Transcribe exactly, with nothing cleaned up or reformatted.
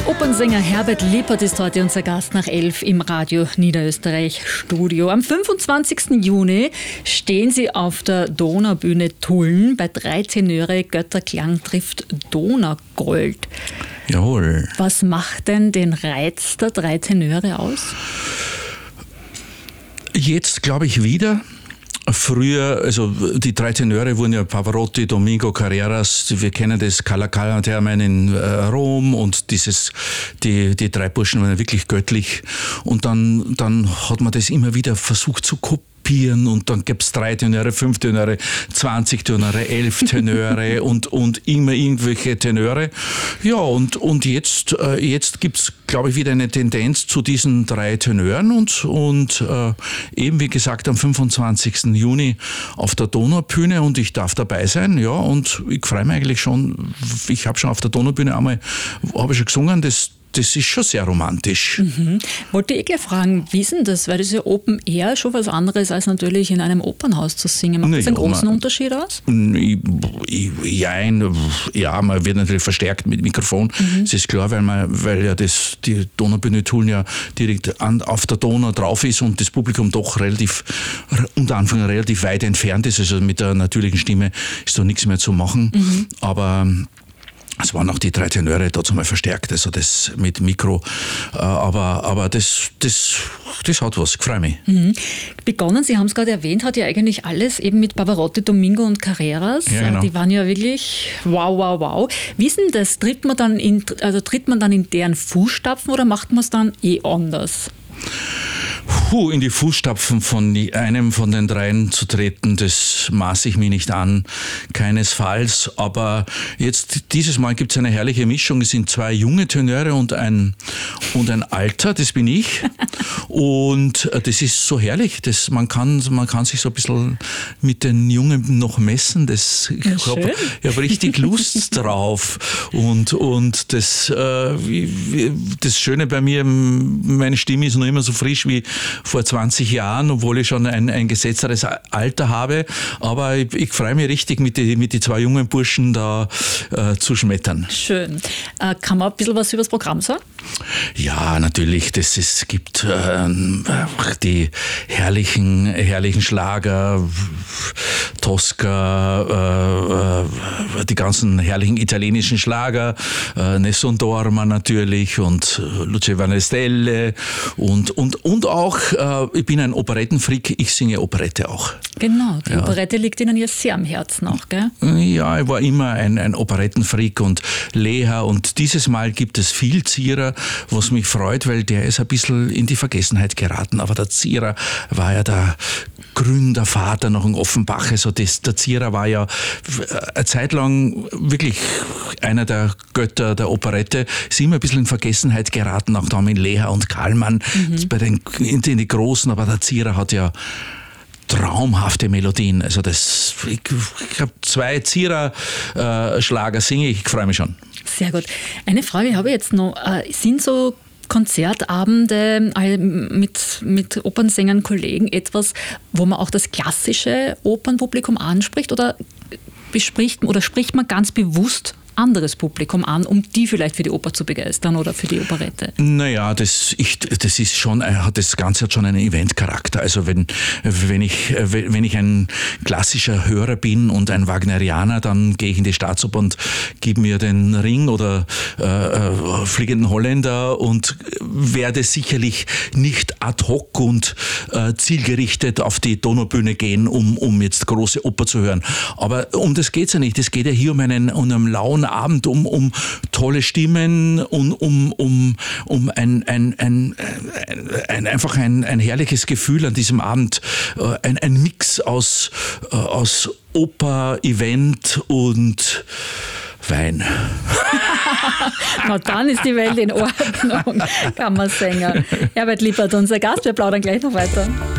Opernsänger Herbert Lippert ist heute unser Gast nach elf im Radio Niederösterreich Studio. Am fünfundzwanzigsten Juni stehen Sie auf der Donaubühne Tulln bei Drei Tenöre Götterklang trifft Donaugold. Jawohl. Was macht denn den Reiz der Drei Tenöre aus? Jetzt glaube ich wieder. Früher, also die Drei Tenöre wurden ja Pavarotti, Domingo, Carreras, wir kennen das, Carla Calderman in äh, Rom und dieses, die, die drei Burschen waren ja wirklich göttlich und dann, dann hat man das immer wieder versucht zu kopieren. Und dann gibt es drei Tenöre, fünf Tenöre, zwanzig Tenöre, elf Tenöre und, und immer irgendwelche Tenöre. Ja, und, und jetzt, äh, jetzt gibt es, glaube ich, wieder eine Tendenz zu diesen drei Tenören und, und äh, eben, wie gesagt, am fünfundzwanzigsten Juni auf der Donaubühne und ich darf dabei sein, ja, und ich freue mich eigentlich schon, ich habe schon auf der Donaubühne einmal, habe ich schon gesungen, das Das ist schon sehr romantisch. Mhm. Wollte ich gleich fragen, wie ist denn das? Weil das ist ja Open Air schon was anderes, als natürlich in einem Opernhaus zu singen. Macht das einen großen man, Unterschied aus? Ich, ich, ja, ja, man wird natürlich verstärkt mit Mikrofon. Mhm. Das ist klar, weil, man, weil ja das, die Donaubühne Tulln ja direkt an, auf der Donau drauf ist und das Publikum doch relativ, unter Anfang relativ weit entfernt ist. Also mit der natürlichen Stimme ist da nichts mehr zu machen. Mhm. Aber es waren auch die drei Tenöre dazu mal verstärkt, also das mit Mikro. Aber, aber das, das, das hat was, ich freue mich. Mhm. Begonnen, Sie haben es gerade erwähnt, hat ja eigentlich alles eben mit Pavarotti, Domingo und Carreras. Ja, genau. Die waren ja wirklich wow, wow, wow. Wie ist denn das? Tritt man dann in, also tritt man dann in deren Fußstapfen oder macht man es dann eh anders? Puh, in die Fußstapfen von einem von den dreien zu treten, das maße ich mir nicht an, keinesfalls. Aber jetzt dieses Mal gibt es eine herrliche Mischung. Es sind zwei junge Tenöre und ein, und ein Alter, das bin ich. Und das ist so herrlich. Das, man, kann, man kann sich so ein bisschen mit den Jungen noch messen. Das, ich habe hab richtig Lust drauf. Und, und das, äh, das Schöne bei mir, meine Stimme ist noch immer so frisch wie vor zwanzig Jahren, obwohl ich schon ein, ein gesetzteres Alter habe. Aber ich, ich freue mich richtig, mit den mit die zwei jungen Burschen da äh, zu schmettern. Schön. Äh, kann man ein bisschen was über das Programm sagen? Ja, natürlich. Das ist, es gibt äh, die herrlichen, herrlichen Schlager, Tosca, äh, die ganzen herrlichen italienischen Schlager, äh, Nessun Dorma natürlich und Luce Van Stelle und, und, und auch, äh, ich bin ein Operettenfreak, ich singe Operette auch. Genau, die ja. Operette liegt Ihnen ja sehr am Herzen auch, gell? Ja, ich war immer ein, ein Operettenfreak und Leha und dieses Mal gibt es viel Zierer, was mich freut, weil der ist ein bisschen in die Vergessenheit geraten, aber der Zierer war ja der Gründervater noch in Offenbach, also das, der Zierer war ja eine Zeit lang wirklich einer der Götter der Operette, ist immer ein bisschen in Vergessenheit geraten, auch da mit Leha und Kallmann, mhm. bei den, in die Großen, aber der Zierer hat ja traumhafte Melodien. Also das, ich, ich habe zwei Zierer-Schlager äh, singe ich, ich freue mich schon. Sehr gut. Eine Frage habe ich jetzt noch. Sind so Konzertabende mit, mit Opernsängern, Kollegen etwas, wo man auch das klassische Opernpublikum anspricht oder bespricht oder spricht man ganz bewusst anderes Publikum an, um die vielleicht für die Oper zu begeistern oder für die Operette? Naja, das, ich, das ist schon, das Ganze hat schon einen Eventcharakter. Also wenn, wenn ich, wenn ich ein klassischer Hörer bin und ein Wagnerianer, dann gehe ich in die Staatsoper und gebe mir den Ring oder äh, Fliegenden Holländer und werde sicherlich nicht ad hoc und äh, zielgerichtet auf die Donaubühne gehen, um, um jetzt große Oper zu hören. Aber um das geht es ja nicht. Es geht ja hier um einen, um einen lauen Abend, um, um tolle Stimmen und um, um, um ein, ein, ein, ein, einfach ein, ein herrliches Gefühl an diesem Abend. Ein, ein Mix aus, aus Oper, Event und Wein. Na, dann ist die Welt in Ordnung, Kammersänger Herbert Lippert, unser Gast. Wir plaudern gleich noch weiter.